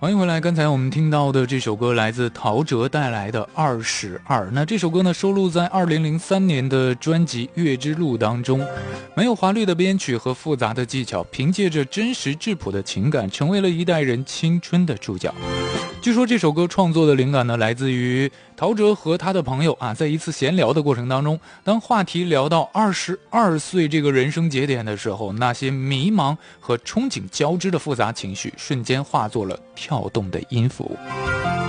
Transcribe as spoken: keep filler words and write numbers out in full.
欢迎回来，刚才我们听到的这首歌来自陶喆带来的二十二。那这首歌呢收录在二零零三年的专辑《月之路》当中，没有华丽的编曲和复杂的技巧，凭借着真实质朴的情感，成为了一代人青春的主角。据说这首歌创作的灵感呢，来自于陶喆和他的朋友啊，在一次闲聊的过程当中，当话题聊到二十二岁这个人生节点的时候，那些迷茫和憧憬交织的复杂情绪，瞬间化作了跳动的音符。